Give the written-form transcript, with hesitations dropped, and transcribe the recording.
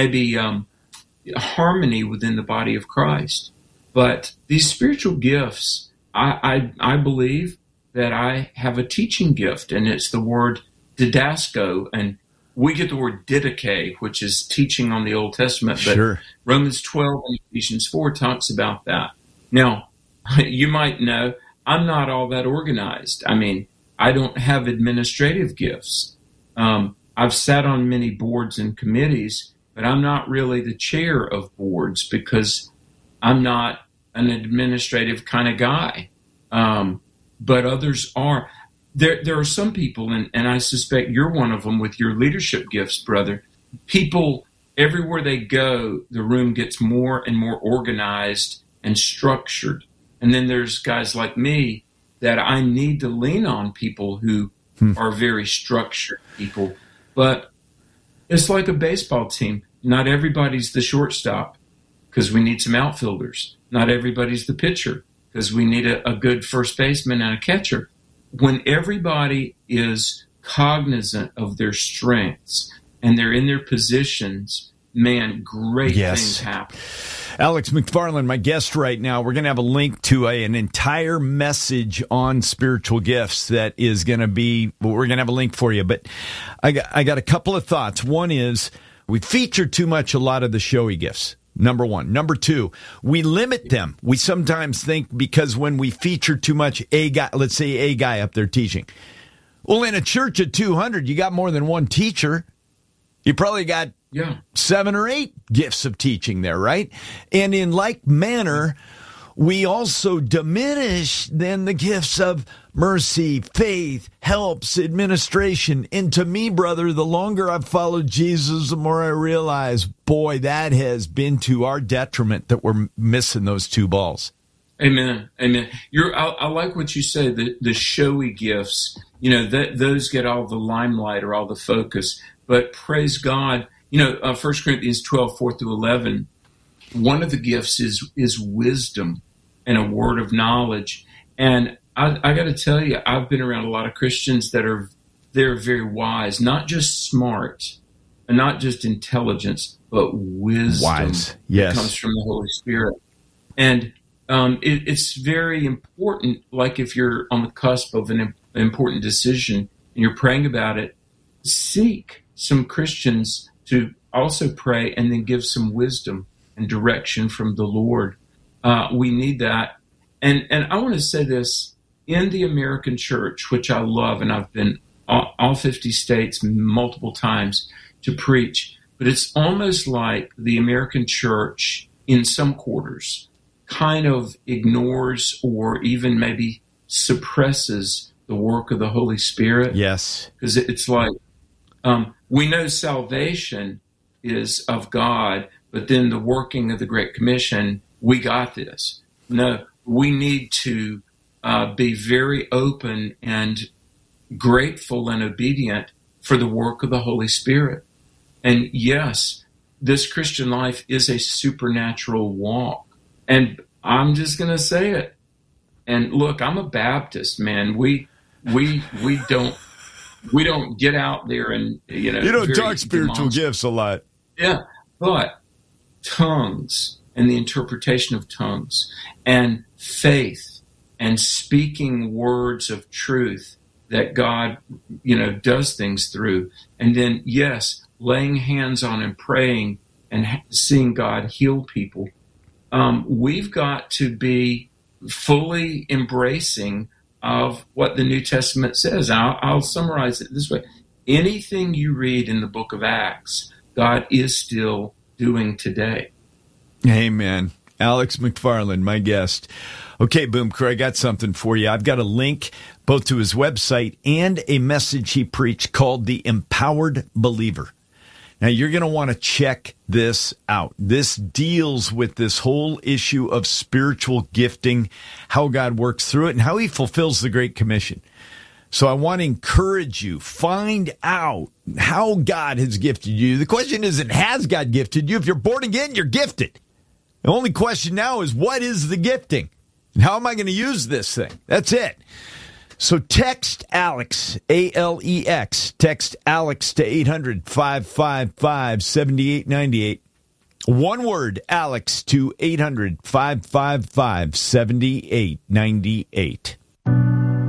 maybe harmony within the body of Christ. But these spiritual gifts, I believe that I have a teaching gift, and it's the word didasko, and we get the word didache, which is teaching on the Old Testament, but sure. Romans 12 and Ephesians 4 talks about that. Now, you might know I'm not all that organized. I mean, I don't have administrative gifts. I've sat on many boards and committees, but I'm not really the chair of boards because I'm not an administrative kind of guy. But others are. There are some people, and I suspect you're one of them with your leadership gifts, brother. People, everywhere they go, the room gets more and more organized and structured. And then there's guys like me that I need to lean on people who are very structured people. But it's like a baseball team. Not everybody's the shortstop because we need some outfielders. Not everybody's the pitcher because we need a good first baseman and a catcher. When everybody is cognizant of their strengths and they're in their positions, man, great things happen. Alex McFarland, my guest right now. We're going to have a link to an entire message on spiritual gifts that is going to be, we're going to have a link for you. But I got a couple of thoughts. One is we feature too much a lot of the showy gifts. Number one. Number two, we limit them. We sometimes think because when we feature too much let's say a guy up there teaching. Well, in a church of 200, you got more than one teacher. You probably got 7 or 8 gifts of teaching there, right? And in like manner, we also diminish then the gifts of mercy, faith, helps, administration. And to me, brother, the longer I've followed Jesus, the more I realize, boy, that has been to our detriment that we're missing those 2 balls. Amen. Amen. I like what you say, the showy gifts, those get all the limelight or all the focus. But praise God, 1 Corinthians 12, 4 through 11, one of the gifts is wisdom and a word of knowledge. And I got to tell you, I've been around a lot of Christians they're very wise, not just smart and not just intelligence, but wisdom. Wise, yes. That comes from the Holy Spirit. And it's very important, like if you're on the cusp of an important decision and you're praying about it, seek some Christians to also pray and then give some wisdom and direction from the Lord. We need that. And I want to say this, in the American church, which I love, and I've been all 50 states multiple times to preach, but it's almost like the American church in some quarters kind of ignores or even maybe suppresses the work of the Holy Spirit. Yes. Because it's like, we know salvation is of God, but then the working of the Great Commission, we got this. No, we need to be very open and grateful and obedient for the work of the Holy Spirit. And yes, this Christian life is a supernatural walk. And I'm just going to say it. And look, I'm a Baptist, man. We don't get out there and, you don't talk spiritual gifts a lot. Yeah, but tongues and the interpretation of tongues and faith and speaking words of truth that God, does things through. And then, yes, laying hands on and praying and seeing God heal people. We've got to be fully embracing of what the New Testament says. I'll summarize it this way. Anything you read in the book of Acts, God is still doing today. Amen. Alex McFarland, my guest. Okay, Boom Crew, I got something for you. I've got a link both to his website and a message he preached called The Empowered Believer. Now, you're going to want to check this out. This deals with this whole issue of spiritual gifting, how God works through it, and how he fulfills the Great Commission. So I want to encourage you, find out how God has gifted you. The question isn't, has God gifted you? If you're born again, you're gifted. The only question now is, what is the gifting? And how am I going to use this thing? That's it. So text Alex, ALEX, text Alex to 800-555-7898. One word, Alex, to 800-555-7898.